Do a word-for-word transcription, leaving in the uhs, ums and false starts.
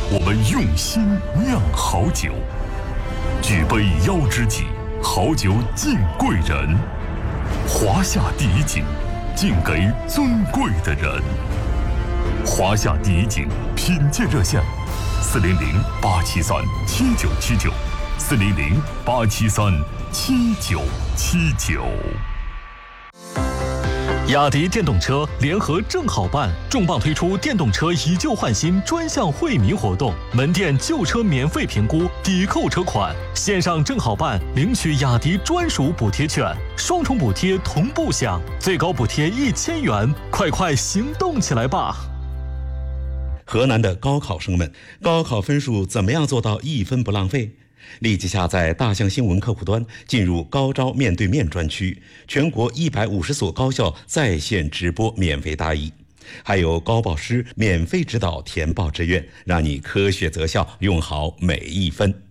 我们用心酿好酒，举杯邀知己，好酒敬贵人。华夏第一景，敬给尊贵的人。华夏第一景品鉴热线：四零零八七三七九七九，四零零八七三七九七九。雅迪电动车联合正好办重磅推出电动车以旧换新专项惠民活动，门店旧车免费评估抵扣车款，线上正好办领取雅迪专属补贴券，双重补贴同步享，最高补贴一千元，快快行动起来吧！ 河南的高考生们，高考分数怎么样做到一分不浪费？立即下载大象新闻客户端，进入高招面对面专区，全国一百五十所高校在线直播免费答疑，还有高报师免费指导填报志愿，让你科学择校，用好每一分。